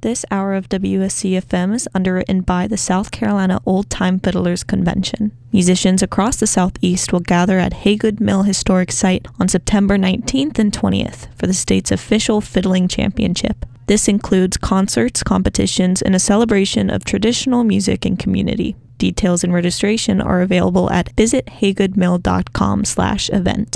This hour of WSC FM is underwritten by the South Carolina Old Time Fiddlers Convention. Musicians across the Southeast will gather at Haygood Mill Historic Site on September 19th and 20th for the state's official fiddling championship. This includes concerts, competitions, and a celebration of traditional music and community. Details and registration are available at visithaygoodmill.com/event.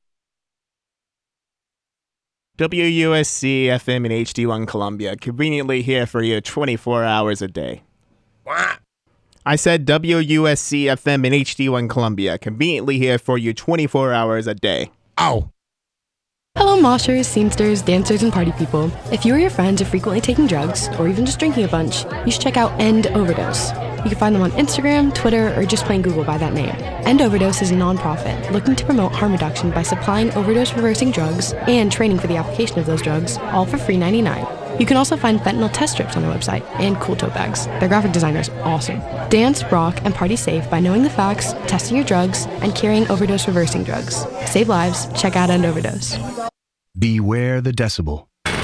WUSC FM and HD1 Columbia, conveniently here for you 24 hours a day. What? I said WUSC FM and HD1 Columbia, conveniently here for you 24 hours a day. Oh. Hello moshers, scenesters, dancers, and party people. If you or your friends are frequently taking drugs, or even just drinking a bunch, you should check out End Overdose. You can find them on Instagram, Twitter, or just plain Google by that name. End Overdose is a non-profit looking to promote harm reduction by supplying overdose-reversing drugs and training for the application of those drugs, all for free $99. You can also find fentanyl test strips on their website and cool tote bags. Their graphic designer is awesome. Dance, rock, and party safe by knowing the facts, testing your drugs, and carrying overdose-reversing drugs. Save lives. Check out End Overdose. Beware the decibel.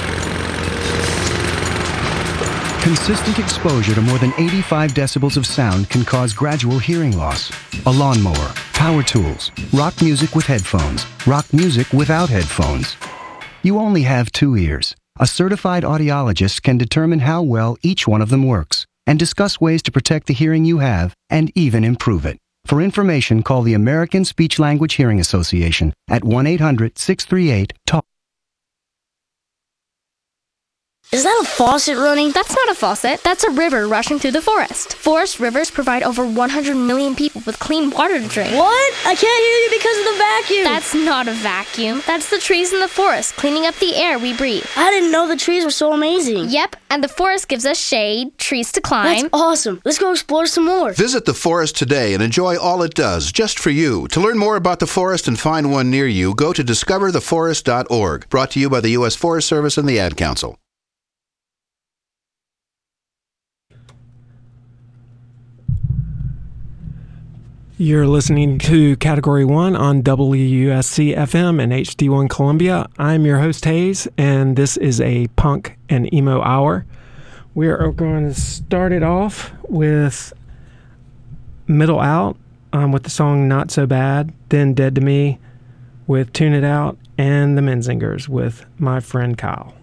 Consistent exposure to more than 85 decibels of sound can cause gradual hearing loss. A lawnmower, power tools, rock music with headphones, rock music without headphones. You only have 2 ears. A certified audiologist can determine how well each one of them works and discuss ways to protect the hearing you have and even improve it. For information, call the American Speech Language Hearing Association at 1-800-638-TALK. Is that a faucet running? That's not a faucet. That's a river rushing through the forest. Forest rivers provide over 100 million people with clean water to drink. What? I can't hear you because of the vacuum. That's not a vacuum. That's the trees in the forest cleaning up the air we breathe. I didn't know the trees were so amazing. Yep, and the forest gives us shade, trees to climb. That's awesome. Let's go explore some more. Visit the forest today and enjoy all it does, just for you. To learn more about the forest and find one near you, go to discovertheforest.org. Brought to you by the U.S. Forest Service and the Ad Council. You're listening to Category 1 on WUSC FM and HD1 Columbia. I'm your host, Hayes, and this is a punk and emo hour. We are going to start it off with Middle Out with the song Not So Bad, then Dead to Me with Tune It Out, and the Menzingers with My Friend Kyle.